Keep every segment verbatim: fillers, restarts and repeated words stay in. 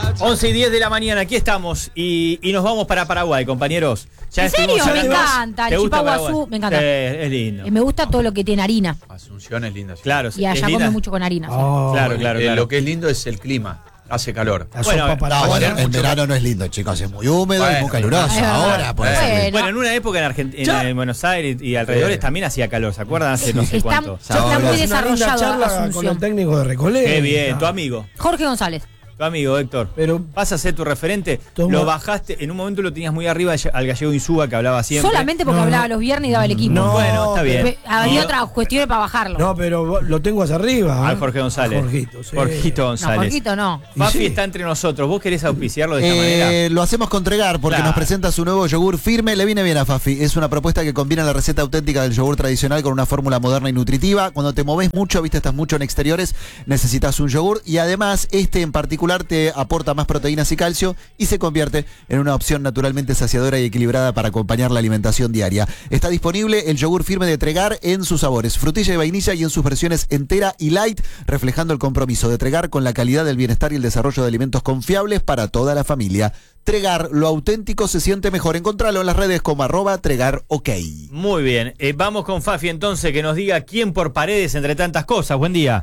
once y diez de la mañana, aquí estamos y, y nos vamos para Paraguay, compañeros. Ya ¿En serio? Me hablando. encanta, el Chipaguazú, me encanta. Eh, es lindo. Eh, me gusta todo lo que tiene harina. Asunción es linda. Sí. Claro, Y allá come mucho con harina. Oh, claro, claro, Eh, claro. Lo que es lindo es el clima. Hace calor. La Bueno, sopa para No, bueno, ahora. en verano no es lindo, chicos, es muy húmedo Bueno, y muy caluroso. es verdad. Ahora, por eso. Bueno. Bueno, en una época en, Argent- en, Ya. en Buenos Aires y alrededores Sí. también hacía calor, ¿se acuerdan? Hace no sé Está, cuánto. ya está Ahora muy es Es una linda desarrollado charla con el Asunción. técnico de Recoleta. Qué bien, tu amigo. Jorge González. Tu amigo, Héctor. Pero Vas a ser tu referente. Toma. Lo bajaste, en un momento lo tenías muy arriba al gallego Insúa que hablaba siempre. Solamente porque No, hablaba no. los viernes y daba el equipo. No, Bueno, está bien. Pe- Había Y- otras cuestiones para bajarlo. no, pero vos- lo tengo hacia arriba. Ah, ¿eh? Jorge González. Jorgito, sí. Jorgito No, González. Jorgito no. Fafi Y sí. está entre nosotros. ¿Vos querés auspiciarlo de esta Eh, manera? lo hacemos con Tregar porque Claro. nos presenta su nuevo yogur firme. Le viene bien a Fafi. Es una propuesta que combina la receta auténtica del yogur tradicional con una fórmula moderna y nutritiva. Cuando te moves mucho, viste, estás mucho en exteriores, necesitas un yogur. Y además, este en particular te aporta más proteínas y calcio y se convierte en una opción naturalmente saciadora y equilibrada para acompañar la alimentación diaria. Está disponible el yogur firme de Tregar en sus sabores, frutilla y vainilla, y en sus versiones entera y light, reflejando el compromiso de Tregar con la calidad del bienestar y el desarrollo de alimentos confiables para toda la familia. Tregar, lo auténtico se siente mejor. Encontralo en las redes como arroba Tregar OK. Muy bien. Eh, vamos con Fafi entonces, que nos diga quién por Paredes entre tantas cosas. Buen día.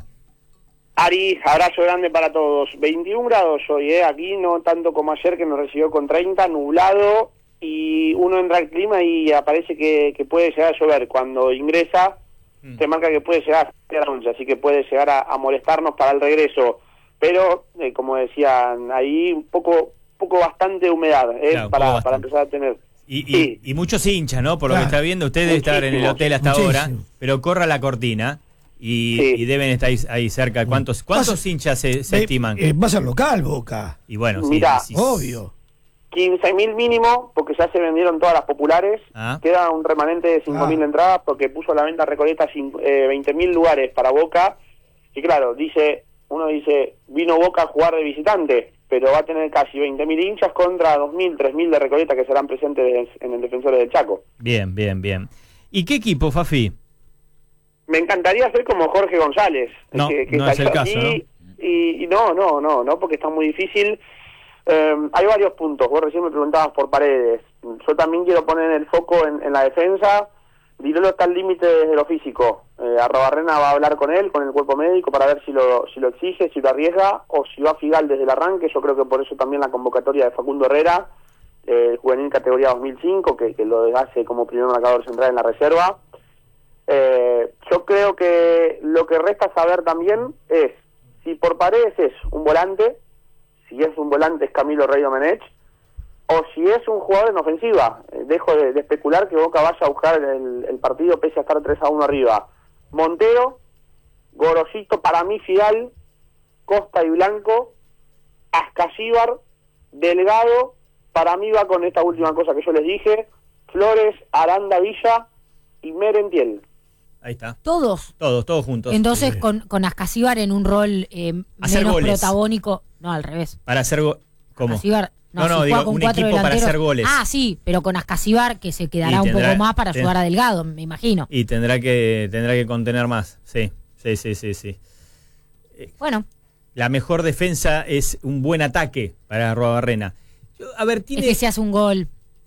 Ari, abrazo grande para todos. veintiún grados hoy, ¿eh? Aquí no tanto como ayer que nos recibió con treinta, nublado, y uno entra al clima y aparece que, que puede llegar a llover. Cuando ingresa, Mm. te marca que puede llegar a la once, así que puede llegar a, a molestarnos para el regreso. Pero, eh, como decían ahí, un poco, poco bastante humedad, ¿eh? Claro, para, poco para bastante. empezar a tener. Y, y- Sí. y muchos hinchas, ¿no? Por lo Claro. que está viendo, usted debe estar en el Muchísimos. hotel hasta Muchísimo. ahora, pero corra la cortina y, Sí. y deben estar ahí, ahí cerca. ¿Cuántos, cuántos Pasa- hinchas se, se Eh, estiman? eh, va a ser local, Boca. Y bueno, sí, Mirá, sí, sí. Obvio. quince mil mínimo, porque ya se vendieron todas las populares. Ah. Queda un remanente de cinco mil Ah. entradas, porque puso a la venta Recoleta cin- eh, veinte mil lugares para Boca. Y claro, dice uno dice, vino Boca a jugar de visitante, pero va a tener casi veinte mil hinchas contra dos mil, tres mil de Recoleta que serán presentes en el Defensores del Chaco. Bien, bien, bien. ¿Y qué equipo, Fafi? Me encantaría ser como Jorge González. No, no es el cayó caso, aquí, Y, y no, no, no, no, porque está muy difícil. Eh, hay varios puntos. Vos recién me preguntabas por Paredes. Yo también quiero poner el foco en, en la defensa. Dirolo está al límite desde lo físico. Eh, Arrobarrena va a hablar con él, con el cuerpo médico, para ver si lo, si lo exige, si lo arriesga, o si va a Figal desde el arranque. Yo creo que por eso también la convocatoria de Facundo Herrera, eh, el juvenil categoría dos mil cinco, que, que lo hace como primer marcador central en la reserva. Eh, yo creo que lo que resta saber también es si por Paredes es un volante, si es un volante es Camilo Rey Domenech, o si es un jugador en ofensiva. Eh, dejo de, de especular que Boca vaya a buscar el, el partido pese a estar tres a uno arriba. Montero, Gorosito, para mí Fidal, Costa y Blanco, Ascasíbar, Delgado, para mí va con esta última cosa que yo les dije, Flores, Aranda Villa y Merentiel. Ahí está. Todos. Todos, todos juntos. Entonces, Sí. con, con Ascasíbar en un rol eh, Hacer menos goles. protagónico. No, al revés. Para hacer go- ¿Cómo? Ascasíbar. No, si no, juega digo, con un cuatro equipo para delanteros- hacer goles. Ah, sí, pero con Ascasíbar que se quedará Y un tendrá- poco más para ten- ayudar a Delgado, me imagino. Y tendrá que tendrá que contener más. Sí, sí, sí, sí, sí. Bueno, La mejor defensa es un buen ataque para Arrobarrena. Yo- A ver, es tiene que si hace un gol,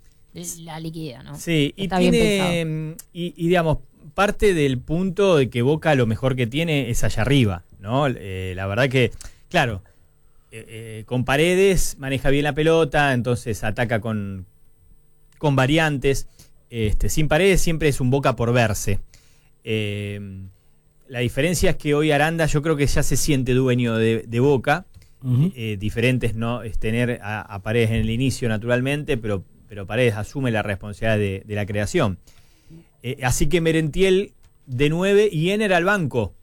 la liquida, ¿no? Sí, y Está bien tiene mm, y, y digamos parte del punto de que Boca lo mejor que tiene es allá arriba, ¿no? Eh, la verdad que, claro, eh, eh, con Paredes maneja bien la pelota, entonces ataca con, con variantes. Este, sin Paredes siempre es un Boca por verse. Eh, la diferencia es que hoy Aranda yo creo que ya se siente dueño de, de Boca. Ujú. Eh, diferentes no es tener a, a Paredes en el inicio naturalmente, pero, pero Paredes asume la responsabilidad de, de la creación. Eh, así que Merentiel de nueve y Ener al banco.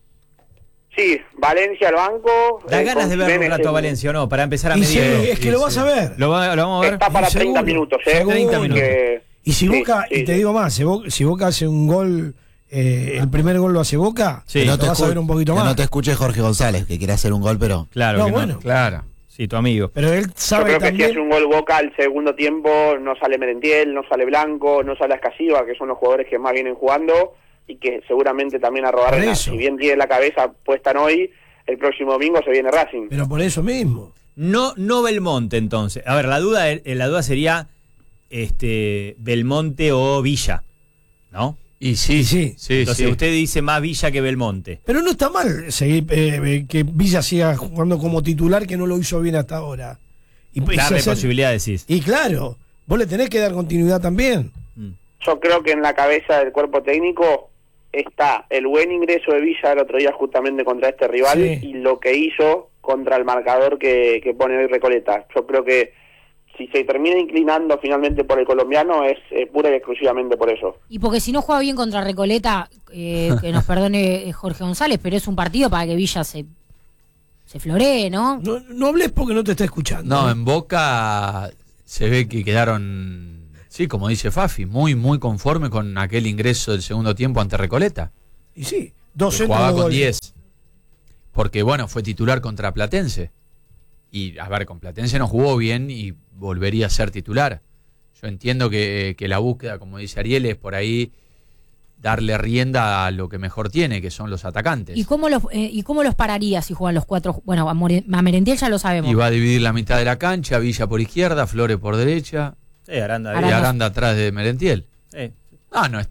Sí, Valencia al banco. Da eh, ganas con de ver un Jiménez rato a en- Valencia, ¿o no? Para empezar a Y medir. sí, es que lo vas a ver. Lo, va- lo vamos a ver. Está para Y seguro, treinta minutos, ¿eh? treinta minutos. Que- Y si sí, Boca, sí, y te sí. digo más, si Boca, si Boca hace un gol, eh, el primer gol lo hace Boca, Sí. lo no te vas a escu- ver un poquito que más. no te escuche Jorge González, que quiere hacer un gol, pero Claro No, que bueno. no. Claro. Sí, tu amigo. Pero él Yo sabe creo que si también. hace un gol Boca al segundo tiempo, no sale Merentiel, no sale Blanco, no sale Ascasiba, que son los jugadores que más vienen jugando y que seguramente también a Arrobarrena, Por eso. si bien tiene la cabeza puesta en hoy, el próximo domingo se viene Racing. Pero por eso mismo. No, no Belmonte, entonces. A ver, la duda, eh, la duda sería este Belmonte o Villa, ¿no? Y sí, Sí. sí, Entonces sí. usted dice más Villa que Belmonte. Pero no está mal seguir, eh, que Villa siga jugando como titular, que no lo hizo bien hasta ahora. Y, y Darle hacer- posibilidad, decís. y claro, vos le tenés que dar continuidad también. Mm. Yo creo que en la cabeza del cuerpo técnico está el buen ingreso de Villa el otro día justamente contra este rival Sí. y lo que hizo contra el marcador que, que pone hoy Recoleta. Yo creo que si se termina inclinando finalmente por el colombiano es eh, pura y exclusivamente por eso. Y porque si no juega bien contra Recoleta, eh, que nos perdone eh, Jorge González, pero es un partido para que Villa se, se floree, ¿no? No, no hables porque no te está escuchando. No, ¿eh? en Boca se ve que quedaron, sí, como dice Fafi, muy, muy conforme con aquel ingreso del segundo tiempo ante Recoleta. Y sí, dos Que centros jugaba de con gol. diez. Porque, bueno, fue titular contra Platense. Y, a ver, con Platense no jugó bien y volvería a ser titular. Yo entiendo que, que la búsqueda, como dice Ariel, es por ahí darle rienda a lo que mejor tiene, que son los atacantes. ¿Y cómo los eh, y cómo los pararía si juegan los cuatro? Bueno, a, More- a Merentiel ya lo sabemos. Y va a dividir la mitad de la cancha, Villa por izquierda, Flores por derecha Sí, Aranda. y Aranda. Aranda atrás de Merentiel. Sí. Ah, no es